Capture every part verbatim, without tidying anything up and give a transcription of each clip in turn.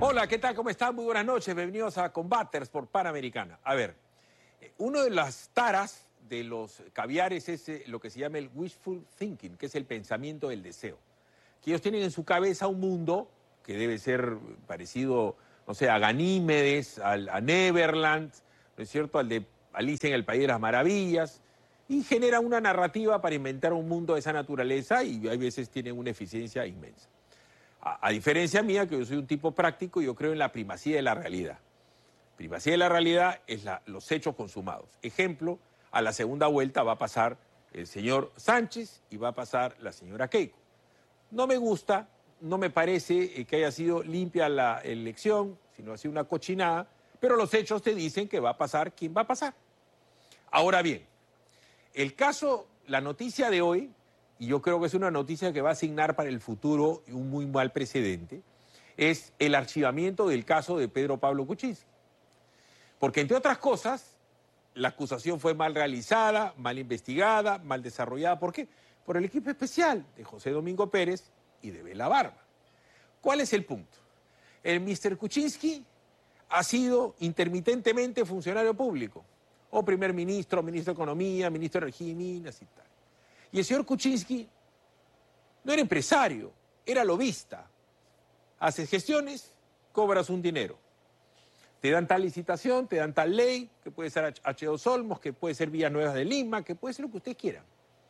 Hola, ¿qué tal? ¿Cómo están? Muy buenas noches. Bienvenidos a Combaters por Panamericana. A ver, una de las taras de los caviares es eh, lo que se llama el wishful thinking, que es el pensamiento del deseo. Que ellos tienen en su cabeza un mundo que debe ser parecido, no sé, a Ganímedes, al, a Neverland, ¿no es cierto?, al de Alicia en el País de las Maravillas, y generan una narrativa para inventar un mundo de esa naturaleza y a veces tienen una eficiencia inmensa. A, a diferencia mía, que yo soy un tipo práctico, yo creo en la primacía de la realidad. Primacía de la realidad es la, los hechos consumados. Ejemplo, a la segunda vuelta va a pasar el señor Sánchez y va a pasar la señora Keiko. No me gusta, no me parece que haya sido limpia la elección, sino ha sido una cochinada, pero los hechos te dicen que va a pasar quién va a pasar. Ahora bien, el caso, la noticia de hoy, y yo creo que es una noticia que va a asignar para el futuro un muy mal precedente, es el archivamiento del caso de Pedro Pablo Kuczynski. Porque, entre otras cosas, la acusación fue mal realizada, mal investigada, mal desarrollada. ¿Por qué? Por el equipo especial de José Domingo Pérez y de Bela Barba. ¿Cuál es el punto? El mister Kuczynski ha sido intermitentemente funcionario público, o primer ministro, ministro de Economía, ministro de Energía y Minas y tal. Y el señor Kuczynski no era empresario, era lobista. Haces gestiones, cobras un dinero. Te dan tal licitación, te dan tal ley, que puede ser H dos Olmos, que puede ser Villas Nuevas de Lima, que puede ser lo que ustedes quieran.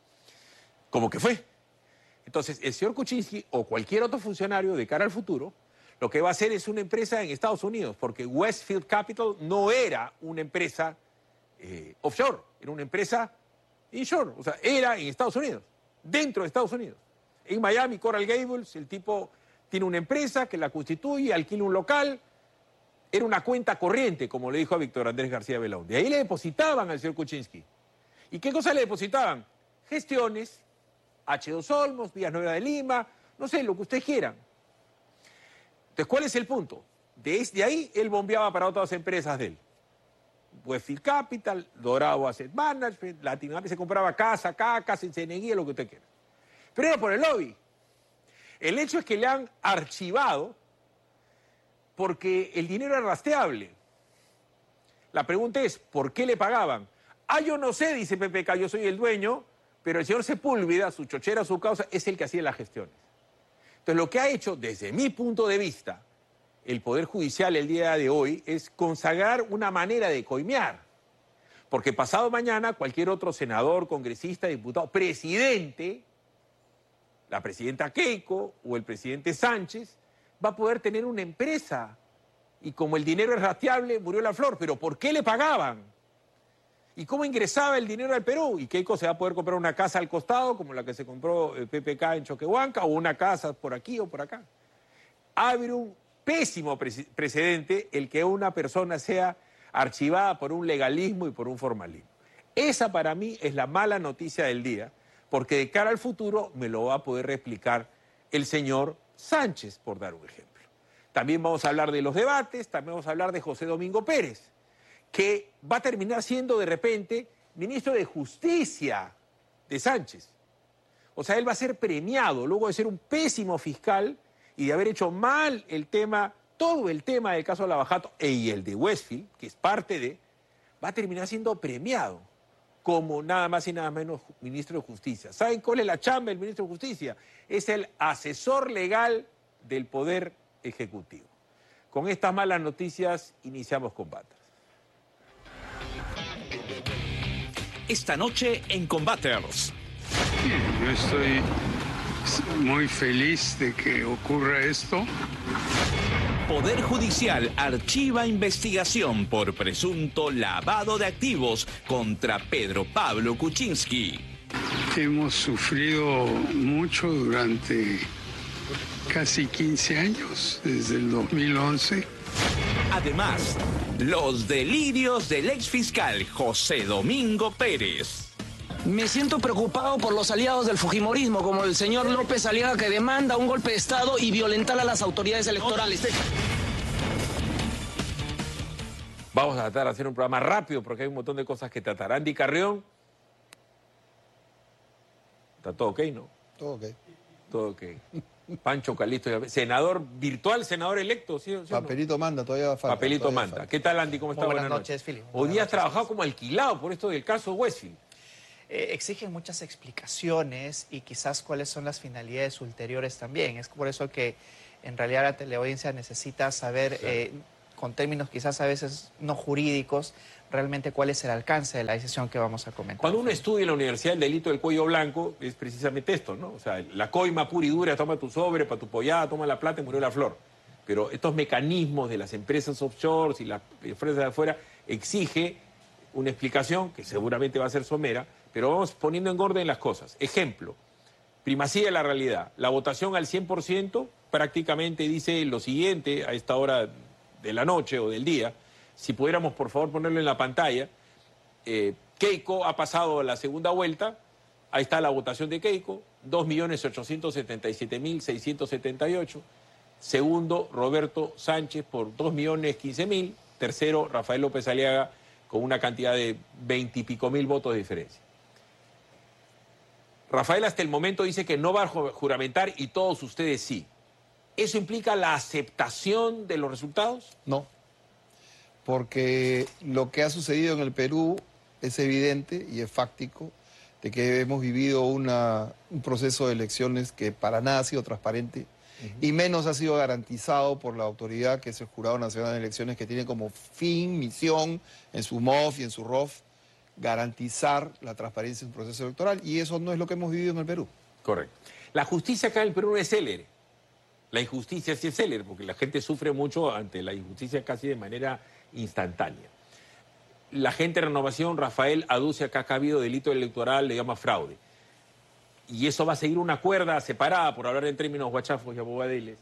Como que fue. Entonces, el señor Kuczynski o cualquier otro funcionario de cara al futuro, lo que va a hacer es una empresa en Estados Unidos, porque Westfield Capital no era una empresa eh, offshore, era una empresa inshore, o sea, era en Estados Unidos, dentro de Estados Unidos. En Miami, Coral Gables, el tipo tiene una empresa que la constituye, alquila un local. Era una cuenta corriente, como le dijo a Víctor Andrés García Belaúnde. Ahí le depositaban al señor Kuczynski. ¿Y qué cosa le depositaban? Gestiones, H dos Olmos, Villas Nuevas de Lima, no sé, lo que ustedes quieran. Entonces, ¿cuál es el punto? Desde ahí, él bombeaba para otras empresas de él. Westfield Capital, Dorado Asset Management, Latinoamérica, se compraba casa acá, casa en Ceneguía, lo que usted quiera. Pero era por el lobby. El hecho es que le han archivado porque el dinero era rastreable. La pregunta es, ¿por qué le pagaban? Ah, yo no sé, dice P P K, yo soy el dueño, pero el señor Sepúlveda, su chochera, su causa, es el que hacía las gestiones. Entonces, lo que ha hecho, desde mi punto de vista, el Poder Judicial el día de hoy, es consagrar una manera de coimear. Porque pasado mañana, cualquier otro senador, congresista, diputado, presidente, la presidenta Keiko o el presidente Sánchez, va a poder tener una empresa. Y como el dinero es rastreable, murió la flor. ¿Pero por qué le pagaban? ¿Y cómo ingresaba el dinero al Perú? Y Keiko se va a poder comprar una casa al costado, como la que se compró el P P K en Choquehuanca, o una casa por aquí o por acá. Abre un pésimo pre precedente el que una persona sea archivada por un legalismo y por un formalismo. Esa para mí es la mala noticia del día, porque de cara al futuro me lo va a poder replicar el señor Sánchez, por dar un ejemplo. También vamos a hablar de los debates, también vamos a hablar de José Domingo Pérez, que va a terminar siendo de repente ministro de Justicia de Sánchez. O sea, él va a ser premiado luego de ser un pésimo fiscal y de haber hecho mal el tema, todo el tema del caso de Lavajato y el de Westfield, que es parte de, va a terminar siendo premiado como nada más y nada menos ministro de Justicia. ¿Saben cuál es la chamba del ministro de Justicia? Es el asesor legal del Poder Ejecutivo. Con estas malas noticias iniciamos Combaters. Esta noche en Combaters. Yo estoy muy feliz de que ocurra esto. Poder Judicial archiva investigación por presunto lavado de activos contra Pedro Pablo Kuczynski. Hemos sufrido mucho durante casi quince años, desde el dos mil once. Además, los delirios del exfiscal José Domingo Pérez. Me siento preocupado por los aliados del fujimorismo, como el señor López Aliaga, que demanda un golpe de Estado y violentar a las autoridades electorales. Vamos a tratar de hacer un programa rápido porque hay un montón de cosas que tratar. Andy Carrión. ¿Está todo ok, no? Todo ok. Todo ok. Pancho Calisto, senador virtual, senador electo, ¿sí, sí Papelito no? manda, todavía falta. Papelito todavía manda. falta. ¿Qué tal, Andy? ¿Cómo está? Buenas, Buenas noches, noches. Philip. Hoy día has trabajado como alquilado por esto del caso Westfield. Eh, exigen muchas explicaciones y quizás cuáles son las finalidades ulteriores también. Es por eso que en realidad la teleaudiencia necesita saber, sí. eh, con términos quizás a veces no jurídicos, realmente cuál es el alcance de la decisión que vamos a comentar. Cuando uno estudia en la Universidad el delito del cuello blanco, es precisamente esto, ¿no? O sea, la coima pura y dura, toma tu sobre, para tu pollada, toma la plata y murió la flor. Pero estos mecanismos de las empresas offshore y las empresas de afuera exige una explicación que seguramente va a ser somera, pero vamos poniendo en orden las cosas. Ejemplo, primacía de la realidad. La votación al cien por ciento prácticamente dice lo siguiente a esta hora de la noche o del día. Si pudiéramos, por favor, ponerlo en la pantalla. Eh, Keiko ha pasado a la segunda vuelta. Ahí está la votación de Keiko. dos millones ochocientos setenta y siete mil seiscientos setenta y ocho. Segundo, Roberto Sánchez por dos millones quince mil. Tercero, Rafael López Aliaga con una cantidad de veinte y pico mil votos de diferencia. Rafael hasta el momento dice que no va a juramentar y todos ustedes sí. ¿Eso implica la aceptación de los resultados? No, porque lo que ha sucedido en el Perú es evidente y es fáctico de que hemos vivido una, un proceso de elecciones que para nada ha sido transparente uh-huh. y menos ha sido garantizado por la autoridad que es el Jurado Nacional de Elecciones, que tiene como fin, misión, en su M O F y en su R O F, garantizar la transparencia en un proceso electoral, y eso no es lo que hemos vivido en el Perú. Correcto. La justicia acá en el Perú no es célere. La injusticia sí es célere, porque la gente sufre mucho ante la injusticia casi de manera instantánea. La gente de Renovación, Rafael, aduce acá que ha habido delito electoral, le llama fraude. Y eso va a seguir una cuerda separada, por hablar en términos guachafos y abogadeles,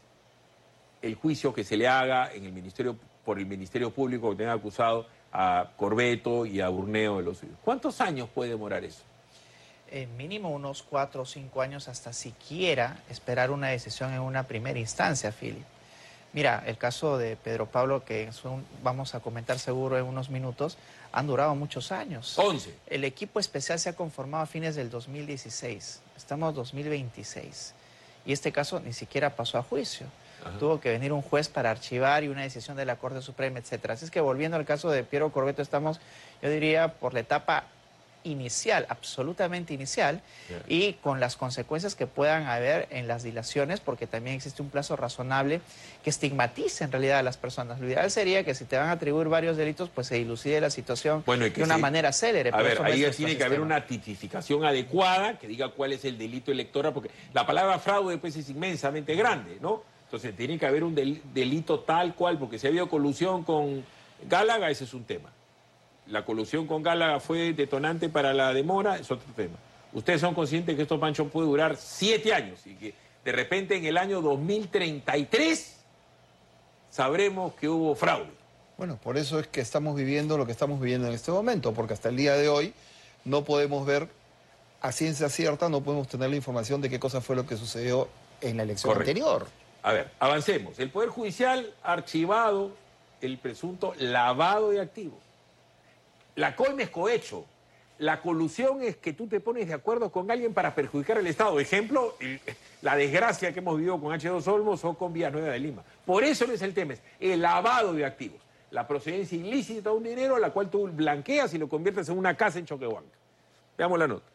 el juicio que se le haga en el ministerio, por el Ministerio Público que tenga acusado a Corbeto y a Burneo de los suyos. ¿Cuántos años puede demorar eso? En mínimo unos cuatro o cinco años hasta siquiera esperar una decisión en una primera instancia, Philip. Mira, el caso de Pedro Pablo, que son, vamos a comentar seguro en unos minutos, han durado muchos años. once. El equipo especial se ha conformado a fines del dos mil dieciséis. Estamos en dos mil veintiséis. Y este caso ni siquiera pasó a juicio. Ajá. Tuvo que venir un juez para archivar y una decisión de la Corte Suprema, etcétera. Así es que volviendo al caso de Piero Corbeto, estamos, yo diría, por la etapa inicial, absolutamente inicial, yeah. y con las consecuencias que puedan haber en las dilaciones, porque también existe un plazo razonable que estigmatice en realidad a las personas. Lo ideal sería que si te van a atribuir varios delitos, pues se dilucide la situación bueno, de una sí. manera célere. A ver, ahí tiene que haber una tipificación adecuada que diga cuál es el delito electoral, porque la palabra fraude pues es inmensamente grande, ¿no? Entonces tiene que haber un del, delito tal cual, porque si ha habido colusión con Gálaga, ese es un tema. La colusión con Gálaga fue detonante para la demora, es otro tema. Ustedes son conscientes que esto, Pancho, puede durar siete años y que de repente en el año dos mil treinta y tres sabremos que hubo fraude. Bueno, por eso es que estamos viviendo lo que estamos viviendo en este momento, porque hasta el día de hoy no podemos ver a ciencia cierta, no podemos tener la información de qué cosa fue lo que sucedió en la elección Correcto. anterior. A ver, avancemos. El Poder Judicial ha archivado el presunto lavado de activos. La coima es cohecho. La colusión es que tú te pones de acuerdo con alguien para perjudicar al Estado. Ejemplo, la desgracia que hemos vivido con H dos Olmos o con Vía Nueva de Lima. Por eso no es el tema, es el lavado de activos. La procedencia ilícita de un dinero a la cual tú blanqueas y lo conviertes en una casa en Choquehuanca. Veamos la nota.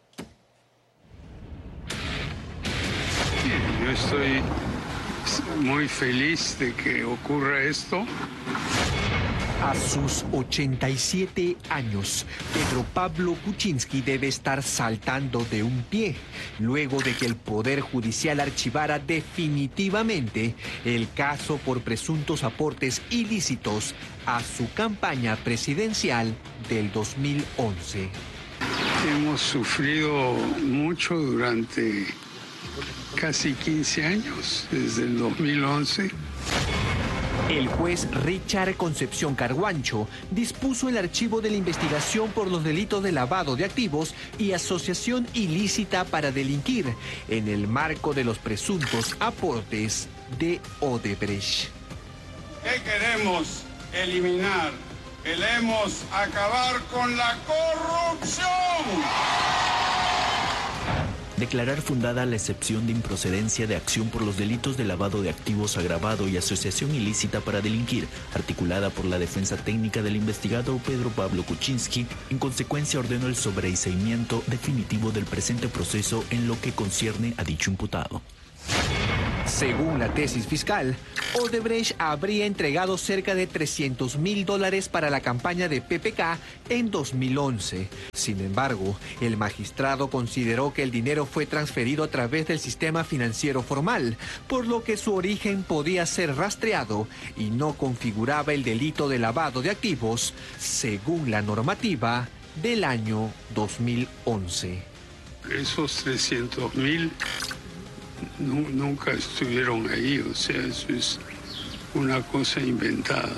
Sí, yo estoy muy feliz de que ocurra esto. A sus ochenta y siete años, Pedro Pablo Kuczynski debe estar saltando de un pie, luego de que el Poder Judicial archivara definitivamente el caso por presuntos aportes ilícitos a su campaña presidencial del dos mil once. Hemos sufrido mucho durante casi quince años, desde el dos mil once. El juez Richard Concepción Carguancho dispuso el archivo de la investigación por los delitos de lavado de activos y asociación ilícita para delinquir en el marco de los presuntos aportes de Odebrecht. ¿Qué queremos eliminar? Queremos acabar con la corrupción. declarar fundada la excepción de improcedencia de acción por los delitos de lavado de activos agravado y asociación ilícita para delinquir, articulada por la defensa técnica del investigado Pedro Pablo Kuczynski. En consecuencia, ordenó el sobreseimiento definitivo del presente proceso en lo que concierne a dicho imputado. Según la tesis fiscal, Odebrecht habría entregado cerca de trescientos mil dólares para la campaña de P P K en dos mil once. Sin embargo, el magistrado consideró que el dinero fue transferido a través del sistema financiero formal, por lo que su origen podía ser rastreado y no configuraba el delito de lavado de activos, según la normativa del año dos mil once. Esos trescientos mil nunca estuvieron ahí, o sea, eso es una cosa inventada.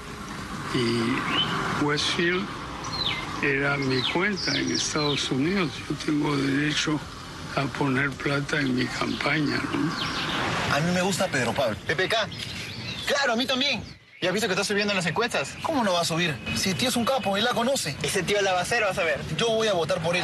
Y Westfield era mi cuenta en Estados Unidos. Yo tengo derecho a poner plata en mi campaña, ¿no? A mí me gusta Pedro Pablo. P P K. Claro, a mí también. ¿Ya has visto que está subiendo en las encuestas? ¿Cómo no va a subir? Si el tío es un capo, él la conoce. Ese tío es lavacero, vas a ver. Yo voy a votar por él.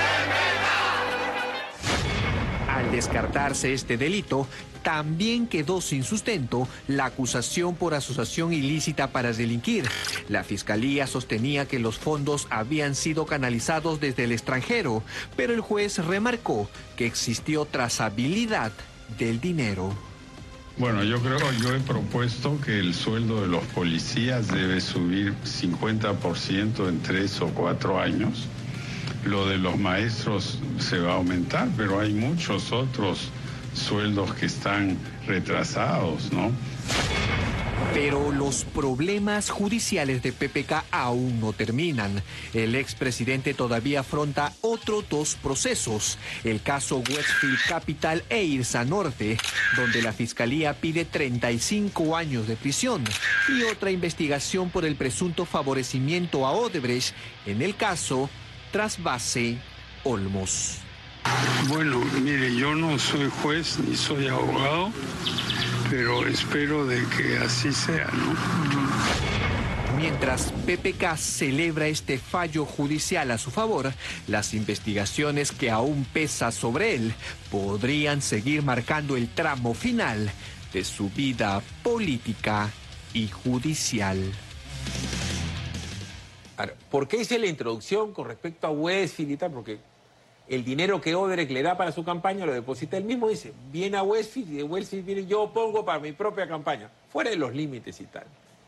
Al descartarse este delito, también quedó sin sustento la acusación por asociación ilícita para delinquir. La fiscalía sostenía que los fondos habían sido canalizados desde el extranjero, pero el juez remarcó que existió trazabilidad del dinero. Bueno, yo creo, yo he propuesto que el sueldo de los policías debe subir cincuenta por ciento en tres o cuatro años. Lo de los maestros se va a aumentar, pero hay muchos otros sueldos que están retrasados, ¿no? Pero los problemas judiciales de P P K aún no terminan. El expresidente todavía afronta otros dos procesos. El caso Westfield Capital e Irsa Norte, donde la fiscalía pide treinta y cinco años de prisión, y otra investigación por el presunto favorecimiento a Odebrecht en el caso Trasvase Olmos. Bueno, mire, yo no soy juez ni soy abogado, pero espero de que así sea, ¿no? Mientras P P K celebra este fallo judicial a su favor, las investigaciones que aún pesan sobre él podrían seguir marcando el tramo final de su vida política y judicial. Ahora, ¿por qué hice la introducción con respecto a Westfield y tal? Porque el dinero que Odebrecht le da para su campaña lo deposita él mismo, dice, viene a Westfield y de Westfield viene, yo pongo para mi propia campaña, fuera de los límites y tal.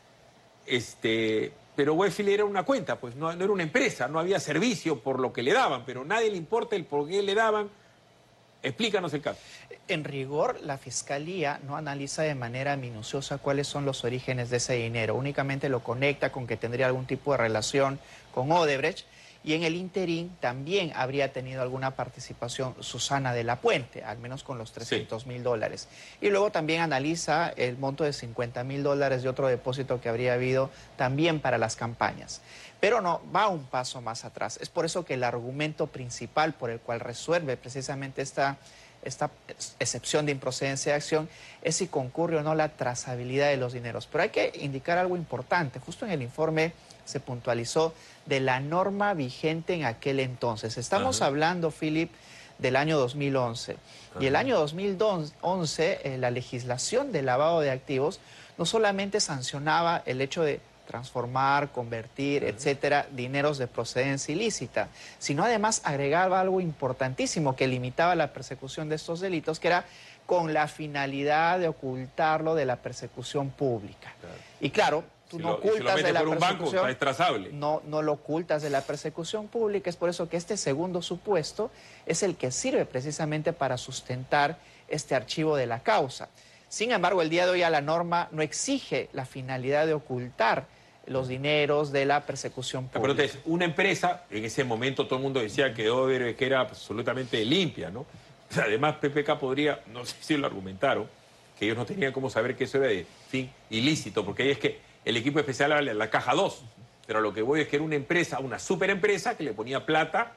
Este, pero Westfield era una cuenta, pues no, no era una empresa, no había servicio por lo que le daban, pero a nadie le importa el por qué le daban. Explícanos el caso. En rigor, la Fiscalía no analiza de manera minuciosa cuáles son los orígenes de ese dinero. Únicamente lo conecta con que tendría algún tipo de relación con Odebrecht. Y en el interín también habría tenido alguna participación Susana de la Puente, al menos con los trescientos mil dólares. Y luego también analiza el monto de cincuenta mil dólares de otro depósito que habría habido también para las campañas. Pero no, va un paso más atrás. Es por eso que el argumento principal por el cual resuelve precisamente esta, esta excepción de improcedencia de acción es si concurre o no la trazabilidad de los dineros. Pero hay que indicar algo importante. Justo en el informe se puntualizó de la norma vigente en aquel entonces. Estamos Ajá. hablando, Philip, del año dos mil once. Ajá. Y el año dos mil once, eh, la legislación de lavado de activos no solamente sancionaba el hecho de transformar, convertir, Ajá. etcétera, dineros de procedencia ilícita, sino además agregaba algo importantísimo que limitaba la persecución de estos delitos, que era con la finalidad de ocultarlo de la persecución pública. Claro. Y claro, tú si no lo, ocultas si lo de la por un persecución, banco, es trazable. No, no lo ocultas de la persecución pública. Es por eso que este segundo supuesto es el que sirve precisamente para sustentar este archivo de la causa. Sin embargo, el día de hoy a la norma no exige la finalidad de ocultar los dineros de la persecución pública. Pero entonces, una empresa, en ese momento todo el mundo decía que Odebrecht era absolutamente limpia, ¿no? Además, P P K podría, no sé si lo argumentaron, que ellos no tenían cómo saber que eso era de fin ilícito, porque ahí es que el equipo especial era la caja dos, pero lo que voy es que era una empresa, una superempresa que le ponía plata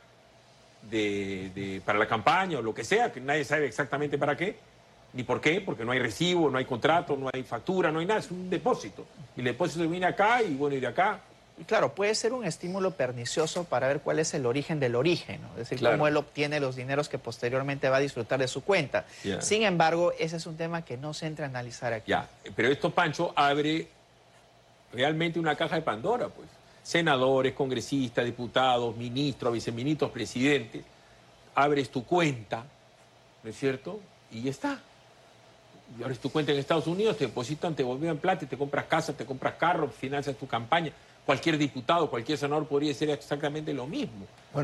de, de, para la campaña o lo que sea, que nadie sabe exactamente para qué, ni por qué, porque no hay recibo, no hay contrato, no hay factura, no hay nada, es un depósito. Y el depósito viene acá y bueno, y de acá Y claro, puede ser un estímulo pernicioso para ver cuál es el origen del origen, ¿no? Es decir, Claro. cómo él obtiene los dineros que posteriormente va a disfrutar de su cuenta. Ya. Sin embargo, ese es un tema que no se entra a analizar aquí. Ya, pero esto, Pancho, abre realmente una caja de Pandora, pues. Senadores, congresistas, diputados, ministros, viceministros, presidentes. Abres tu cuenta, ¿no es cierto? Y ya está. Y abres tu cuenta en Estados Unidos, te depositan, te volvían plata, y te compras casa, te compras carro, financias tu campaña. Cualquier diputado, cualquier senador podría ser exactamente lo mismo.